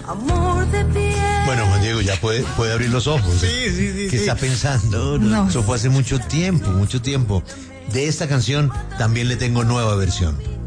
Bueno, Juan Diego, ya puede abrir los ojos. Sí. ¿Qué está pensando? No. Eso fue hace mucho tiempo. De esta canción también le tengo nueva versión.